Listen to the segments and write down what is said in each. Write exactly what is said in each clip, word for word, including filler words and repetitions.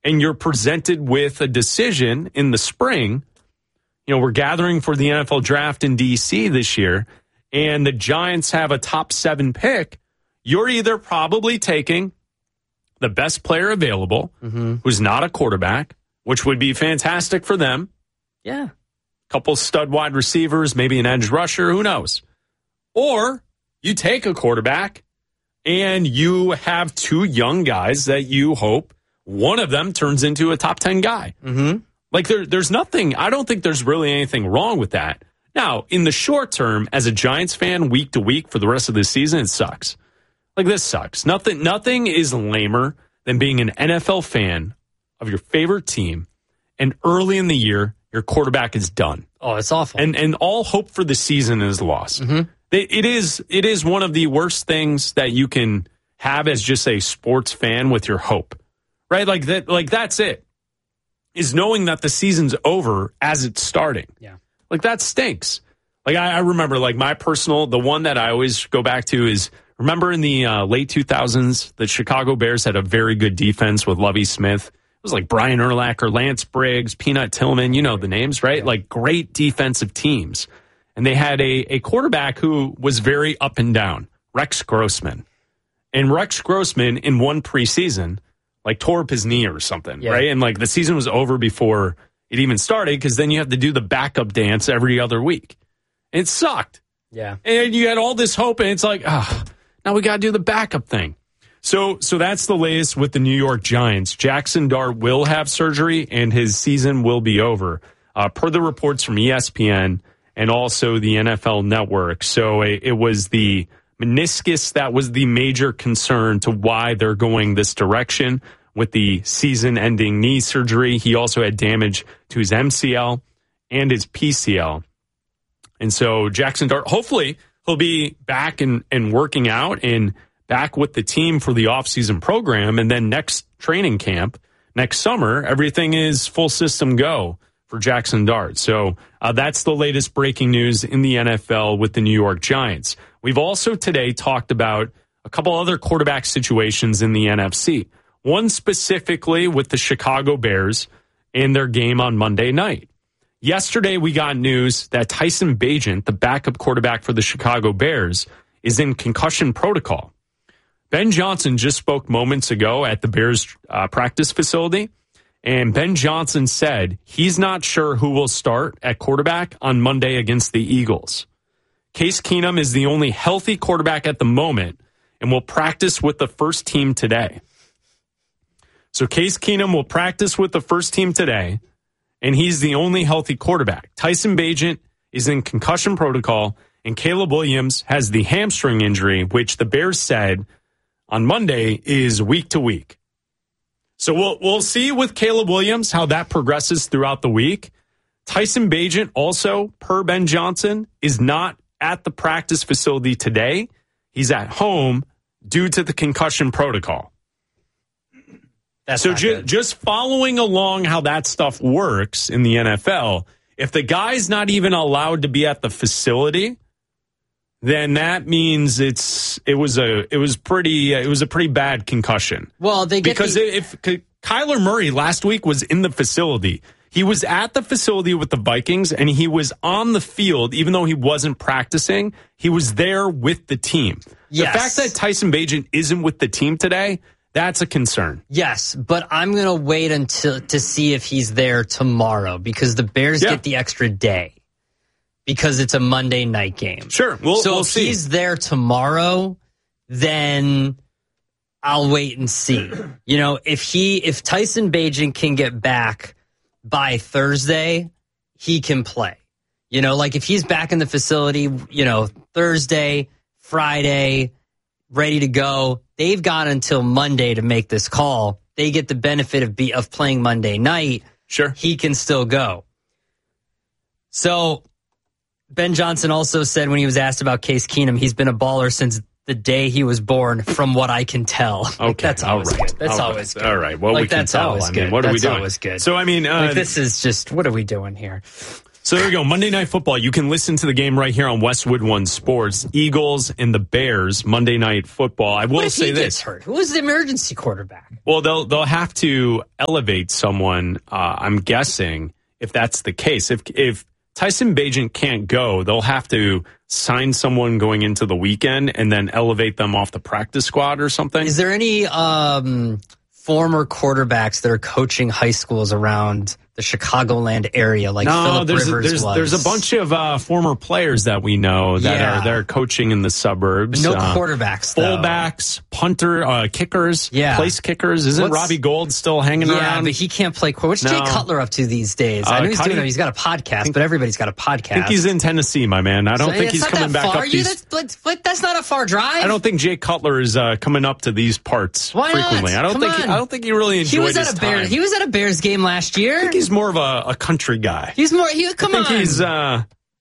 and you're presented with a decision in the spring, you know, we're gathering for the N F L draft in D C this year, and the Giants have a top seven pick, you're either probably taking the best player available, mm-hmm. who's not a quarterback, which would be fantastic for them. Yeah. Couple stud wide receivers, maybe an edge rusher, who knows? Or you take a quarterback and you have two young guys that you hope one of them turns into a top ten guy. Mm-hmm. Like there, there's nothing, I don't think there's really anything wrong with that. Now, in the short term, as a Giants fan, week to week for the rest of the season, it sucks. Like this sucks. Nothing, nothing is lamer than being an N F L fan of your favorite team, and early in the year, your quarterback is done. Oh, it's awful. And and all hope for the season is lost. Mm-hmm. It, it is it is one of the worst things that you can have as just a sports fan with your hope, right? Like that. Like that's it. Is knowing that the season's over as it's starting. Yeah. Like that stinks. Like I, I remember, like my personal, the one that I always go back to is remember in the uh, late two thousands, the Chicago Bears had a very good defense with Lovie Smith. It was like Brian Urlacher, Lance Briggs, Peanut Tillman, you know the names, right? Yeah. Like great defensive teams. And they had a, a quarterback who was very up and down, Rex Grossman. And Rex Grossman in one preseason, like tore up his knee or something, yeah. right? And like the season was over before it even started because then you have to do the backup dance every other week. And it sucked. Yeah. And you had all this hope and it's like, ah, oh, now we got to do the backup thing. So so that's the latest with the New York Giants. Jackson Dart will have surgery, and his season will be over, uh, per the reports from E S P N and also the N F L Network. So it, it was the meniscus that was the major concern to why they're going this direction with the season-ending knee surgery. He also had damage to his M C L and his P C L. And so Jackson Dart, hopefully he'll be back and, and working out and back with the team for the offseason program, and then next training camp, next summer, everything is full system go for Jackson Dart. So uh, that's the latest breaking news in the N F L with the New York Giants. We've also today talked about a couple other quarterback situations in the N F C. One specifically with the Chicago Bears and their game on Monday night. Yesterday, we got news that Tyson Bagent, the backup quarterback for the Chicago Bears, is in concussion protocol. Ben Johnson just spoke moments ago at the Bears uh, practice facility, and Ben Johnson said he's not sure who will start at quarterback on Monday against the Eagles. Case Keenum is the only healthy quarterback at the moment and will practice with the first team today. So Case Keenum will practice with the first team today, and he's the only healthy quarterback. Tyson Bagent is in concussion protocol, and Caleb Williams has the hamstring injury, which the Bears said on Monday is week to week. So we'll we'll see with Caleb Williams how that progresses throughout the week. Tyson Bagent also, per Ben Johnson, is not at the practice facility today. He's at home due to the concussion protocol. That's so ju- just following along how that stuff works in the N F L, if the guy's not even allowed to be at the facility, then that means it's it was a it was pretty it was a pretty bad concussion. Well, they get because the- if Kyler Murray last week was in the facility, he was at the facility with the Vikings and he was on the field, even though he wasn't practicing. He was there with the team. Yes. The fact that Tyson Bagent isn't with the team today, that's a concern. Yes, but I'm going to wait until to see if he's there tomorrow because the Bears yeah. get the extra day. Because it's a Monday night game. Sure. We'll, so we'll if see. he's there tomorrow, then I'll wait and see. You know, if he if Tyson Bagent can get back by Thursday, he can play. You know, like if he's back in the facility, you know, Thursday, Friday, ready to go, they've got until Monday to make this call. They get the benefit of be of playing Monday night. Sure. He can still go. So Ben Johnson also said when he was asked about Case Keenum, he's been a baller since the day he was born, from what I can tell. Okay, like, that's always all right. good. That's all always right. good. All right. Well, like, we can that's tell. always I good. mean, what that's are we doing? Always good. So, I mean, uh, like, this is just, what are we doing here? So there we go. Monday Night Football. You can listen to the game right here on Westwood One Sports. Eagles and the Bears, Monday Night Football. I will what if say he this. Gets hurt? Who is the emergency quarterback? Well, they'll they'll have to elevate someone, uh, I'm guessing, if that's the case. If if Tyson Bagent can't go, they'll have to sign someone going into the weekend and then elevate them off the practice squad or something. Is there any um, former quarterbacks that are coaching high schools around the Chicagoland area, like no, Phillip there's Rivers a, there's, was? there's a bunch of uh, former players that we know that Yeah. are they're coaching in the suburbs. No uh, quarterbacks, though. fullbacks, punter, uh, kickers, Yeah. place kickers. Isn't What's- Robbie Gold still hanging Yeah, around? but he can't play quarterback. What's No. Jay Cutler up to these days? I Uh, know he's Cuddy- doing. He's got a podcast, but everybody's got a podcast. I think he's in Tennessee, my man. I don't So, think it's he's not coming that back far. up You, these. that's, but, that's not a far drive. I don't think Jay Cutler is uh, coming up to these parts Why not? frequently. I don't Come think. He, on. I don't think he really enjoyed He was his at a Bears. time. He was at a Bears game last year. I think he's more of a, a country guy. He's more. He come I think on. he's. Uh,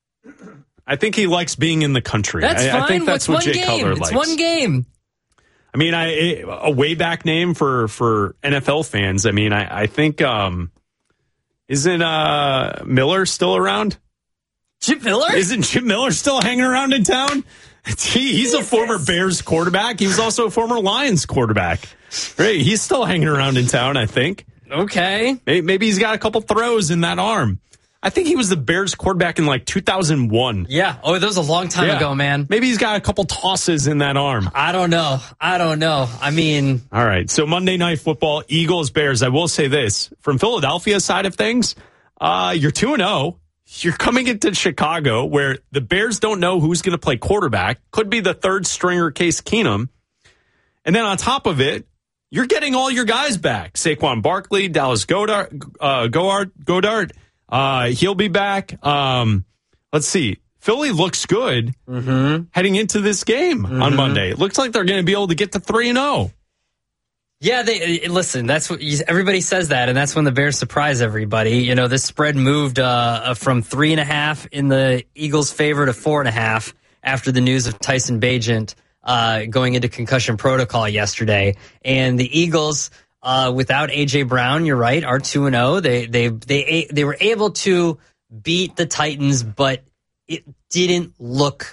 I think he likes being in the country. that's I, fine. I think that's What's what one Jay game? Cutler It's likes. one game. I mean, I a way back name for for N F L fans. I mean, I I think um, isn't uh, Miller still around? Chip Miller? Isn't Chip Miller still hanging around in town? He, he's a former Bears quarterback. He was also a former Lions quarterback. Right, he's still hanging around in town, I think. Okay. Maybe, maybe he's got a couple throws in that arm. I think he was the Bears quarterback in like two thousand one. Yeah. Oh, that was a long time Yeah. ago, man. Maybe he's got a couple tosses in that arm. I don't know. I don't know. I mean, All right. So Monday Night Football, Eagles, Bears. I will say this. From Philadelphia side of things, uh, you're two and oh. You're coming into Chicago where the Bears don't know who's going to play quarterback. Could be the third stringer Case Keenum. And then on top of it, you're getting all your guys back. Saquon Barkley, Dallas Goddard, uh, Goddard, Goddard. Uh, he'll be back. Um, let's see. Philly looks good mm-hmm. heading into this game Mm-hmm. on Monday. It looks like they're going to be able to get to three and oh. Yeah, they listen. That's what everybody says that, and that's when the Bears surprise everybody. You know, this spread moved uh, from three and a half in the Eagles' favor to four and a half after the news of Tyson Bagent uh, going into concussion protocol yesterday. And the Eagles, uh, without A J Brown, you're right, are two and zero. They they they they were able to beat the Titans, but it didn't look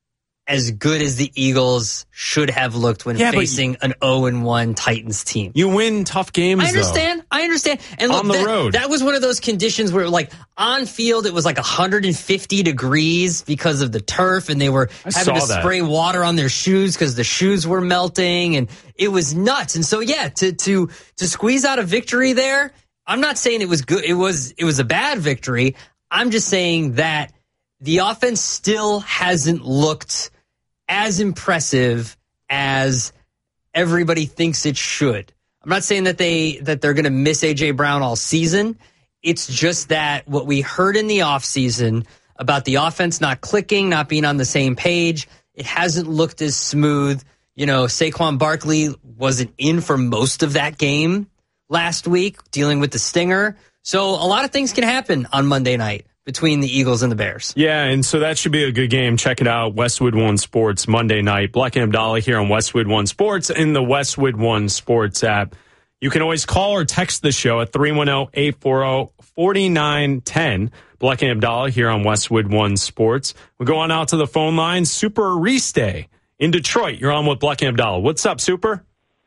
as good as the Eagles should have looked when Yeah, but facing an oh and one Titans team. You win tough games, I understand. though. I understand. And look, On the that, road. that was one of those conditions where, like, on field, it was like one hundred fifty degrees because of the turf, and they were I having to saw that. spray water on their shoes because the shoes were melting, and it was nuts. And so, yeah, to to to squeeze out a victory there, I'm not saying it was good. It was it was a bad victory. I'm just saying that the offense still hasn't looked as impressive as everybody thinks it should. I'm not saying that they that they're going to miss A J Brown all season. It's just that what we heard in the offseason about the offense not clicking, not being on the same page, it hasn't looked as smooth. You know, Saquon Barkley wasn't in for most of that game last week, dealing with the stinger. So a lot of things can happen on Monday night between the Eagles and the Bears. Yeah, and so that should be a good game. Check it out, Westwood One Sports, Monday night. Black and Abdallah here on Westwood One Sports in the Westwood One Sports app. You can always call or text the show at three one zero, eight four zero, four nine one zero. Black and Abdallah here on Westwood One Sports. We'll go on out to the phone line. Super Ariste in Detroit. You're on with Black and Abdallah. What's up, Super?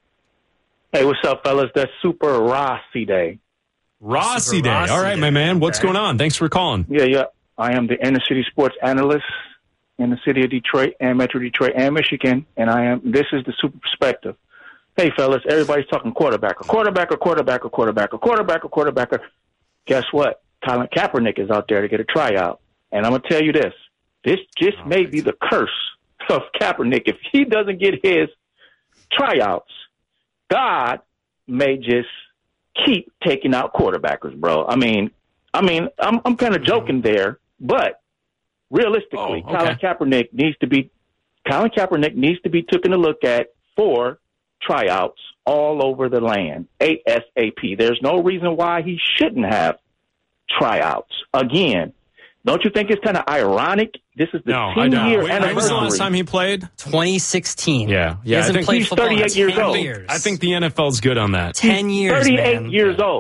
Hey, what's up, fellas? That's Super Rossi Day. Rossi Super Day. Rossi All right, Day. my man. What's Okay. going on? Thanks for calling. Yeah, yeah. I am the inner city sports analyst in the city of Detroit and Metro Detroit and Michigan, and I am. This is the Super Perspective. Hey, fellas, everybody's talking quarterback, a quarterback, a quarterback, a quarterback, a quarterback, a quarterback. Guess what? Colin Kaepernick is out there to get a tryout, and I'm gonna tell you this: this just Oh, may be the curse of Kaepernick. If he doesn't get his tryouts, God may just keep taking out quarterbackers, bro. I mean, I mean, I'm I'm kind of joking there, but realistically, Oh, okay. Colin Kaepernick needs to be Colin Kaepernick needs to be taken a look at for tryouts all over the land, ASAP. There's no reason why he shouldn't have tryouts. Again, don't you think it's kind of ironic? This is the No, I don't. ten-year Wait, when was the last anniversary. time he played? twenty sixteen. Yeah, He yeah, I hasn't think played he's football in thirty-eight years ten old. years. I think the N F L's good on that. ten years, thirty-eight man. years old.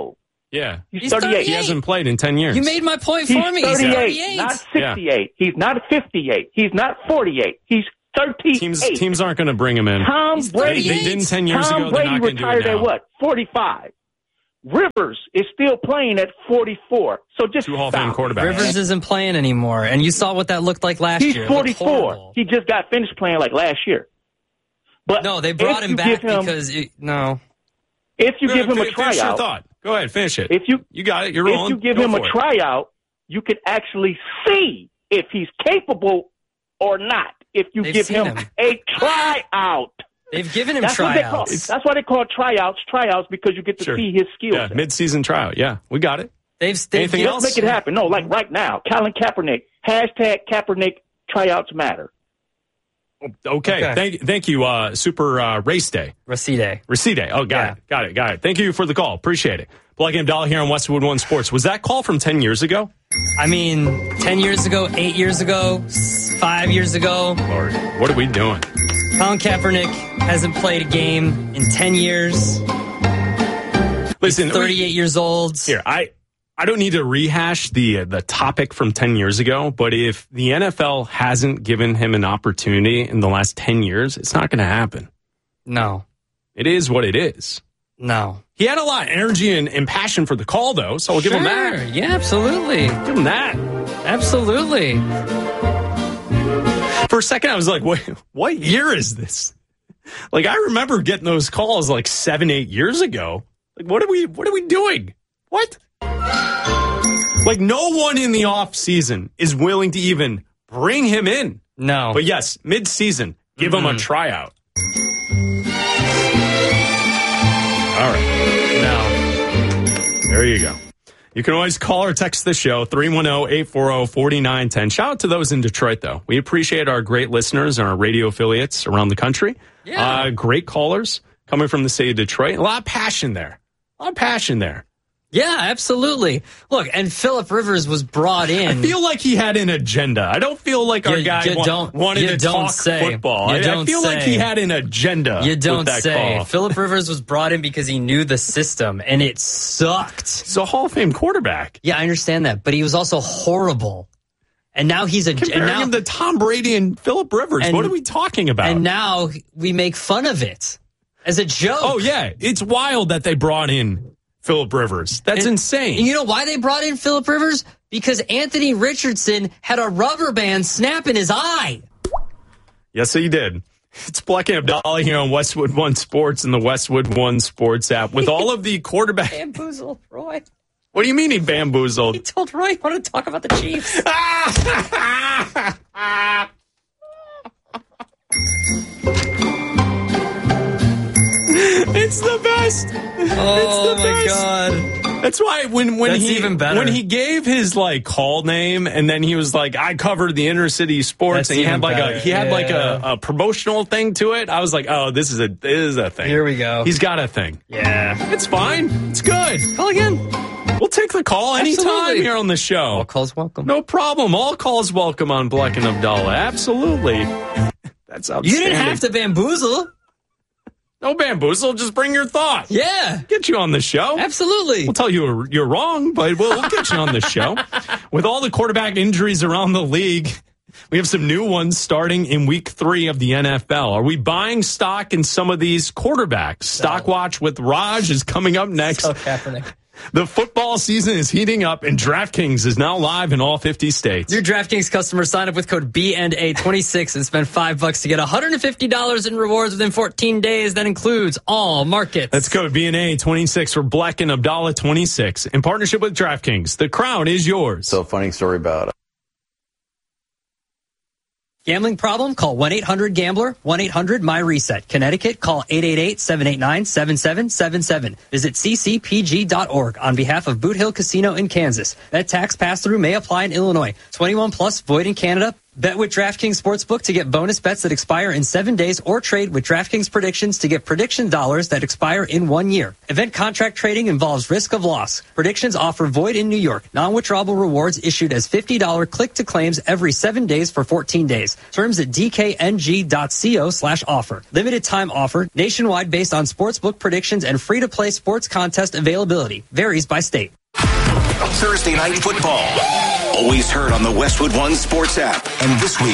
Yeah. He's, He's thirty-eight. He hasn't played in ten years. You made my point He's for me. thirty-eight, He's thirty-eight. not sixty-eight. Yeah. He's not fifty-eight. He's not forty-eight. He's thirty-eight. Teams, teams aren't going to bring him in. Tom He's Brady. They didn't ten years Tom ago. They're Brady not going to do it retired now. at what? forty-five. Rivers is still playing at forty-four. So just Two Hall of Fame stop. quarterbacks. Rivers isn't playing anymore, and you saw what that looked like last He's year. It looked forty-four. horrible. He just got finished playing like last year. But No, they brought if him you back give him- because it, no. If you give him a Finish your tryout, thought. Go ahead, finish it. if you You got it. You're if rolling. you give Go him a for it. tryout, you can actually see if he's capable or not. If you They've give seen him, him. a tryout. They've given him That's what they call. tryouts. That's why they call tryouts tryouts because you get to Sure. see his skills. Yeah, mid-season tryout. Yeah, we got it. They've, they've Anything given- else? Let's make it happen. No, like right now, Colin Kaepernick. Hashtag Kaepernick tryouts matter. Okay. Okay. Thank, thank you, uh, Super uh, Race Day. Racide. Receipt Day. Oh, got Yeah. it. Got it. Got it. Thank you for the call. Appreciate it. Black and Abdallah here on Westwood One Sports. Was that call from ten years ago? I mean, ten years ago, eight years ago, s- five years ago, Lord, what are we doing? Colin Kaepernick hasn't played a game in ten years. Listen, thirty-eight years old. Here, I I don't need to rehash the uh, the topic from ten years ago, but if the N F L hasn't given him an opportunity in the last ten years, it's not going to happen. No, It is what it is. no. He had a lot of energy and, and passion for the call, though, so I'll give him Sure. that. Yeah, absolutely. Give him that. Absolutely. For a second, I was like, "Wait, what year is this?" Like, I remember getting those calls like seven, eight years ago. Like, what are we? What are we doing? What? Like, no one in the off season is willing to even bring him in. No. But yes, mid season, give him a tryout. All right. No. There you go. You can always call or text the show, three one zero, eight four zero, four nine one zero. Shout out to those in Detroit, though. We appreciate our great listeners and our radio affiliates around the country. Yeah. Uh, great callers coming from the city of Detroit. A lot of passion there. A lot of passion there. Yeah, absolutely. Look, and Phillip Rivers was brought in. I feel like he had an agenda. I don't feel like our You- guy you wa- don't- wanted you to don't talk say. football. You I, I don't feel like say. he had an agenda. You don't with that say. call. Phillip Rivers was brought in because he knew the system, and it sucked. He's a Hall of Fame quarterback. Yeah, I understand that, but he was also horrible. And now he's a Comparing and now, him to Tom Brady and Phillip Rivers. And- what are we talking about? and now we make fun of it as a joke. oh, yeah. It's wild that they brought in Phillip Rivers. That's And- insane. And you know why they brought in Phillip Rivers? Because Anthony Richardson had a rubber band snap in his eye. Yes, he did. It's Black and Abdallah here on Westwood One Sports and the Westwood One Sports app with all of the quarterback. Bamboozled Roy. What do you mean he bamboozled? He told Roy he wanted to talk about the Chiefs. It's the best. Oh the my best. god. That's why when when That's he even better. when he gave his like call name and then he was like, I covered the inner city sports That's and he had even like better. a he had like Yeah. a, a promotional thing to it. I was like, oh, this is a this is a thing. Here we go. He's got a thing. Yeah. It's fine. It's good. Call again. We'll take the call anytime Absolutely. here on the show. All calls welcome. No problem. All calls welcome on Black and Abdallah. Absolutely. That's outstanding. You didn't have to bamboozle. No bamboozle. Just bring your thought. Yeah. Get you on the show. Absolutely. We'll tell you you're wrong, but we'll, we'll get you on the show. With all the quarterback injuries around the league, we have some new ones starting in week three of the N F L. Are we buying stock in some of these quarterbacks? Stock Watch with Raj is coming up next. So Kaepernick. The football season is heating up, and DraftKings is now live in all fifty states. New DraftKings customers sign up with code B N A twenty-six and spend five bucks to get one hundred fifty dollars in rewards within fourteen days. That includes all markets. That's code B N A twenty-six for Black and Abdallah twenty-six. In partnership with DraftKings, the crown is yours. So funny story about it. Gambling problem? Call one eight hundred gambler, one eight hundred my reset. Connecticut, call eight eight eight, seven eight nine, seven seven seven seven. Visit c c p g dot org on behalf of Boot Hill Casino in Kansas. That tax pass-through may apply in Illinois. twenty-one plus, void in Canada. Bet with DraftKings Sportsbook to get bonus bets that expire in seven days or trade with DraftKings Predictions to get prediction dollars that expire in one year. Event contract trading involves risk of loss. Predictions offer void in New York. Non-withdrawable rewards issued as fifty dollars click-to-claims every seven days for fourteen days. Terms at dkng.co slash offer. Limited time offer. Nationwide based on sportsbook predictions and free-to-play sports contest availability. Varies by state. Thursday Night Football. Always heard on the Westwood One Sports app. And this week,